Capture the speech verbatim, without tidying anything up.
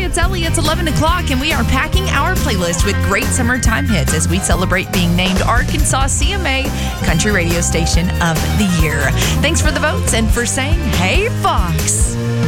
it's Ellie. It's eleven o'clock, and we are packing our playlist with great summertime hits as we celebrate being named Arkansas C M A Country Radio Station of the Year. Thanks for the votes and for saying, hey, Fox.